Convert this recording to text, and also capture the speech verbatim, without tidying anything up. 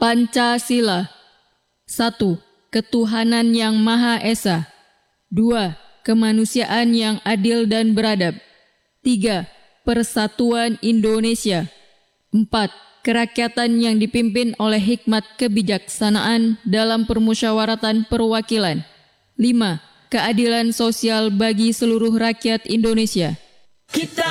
Pancasila. satu. Ketuhanan yang Maha Esa. dua. Kemanusiaan yang adil dan beradab. tiga. Persatuan Indonesia. empat. Kerakyatan yang dipimpin oleh hikmat kebijaksanaan dalam permusyawaratan perwakilan. lima. Keadilan sosial bagi seluruh rakyat Indonesia. Kita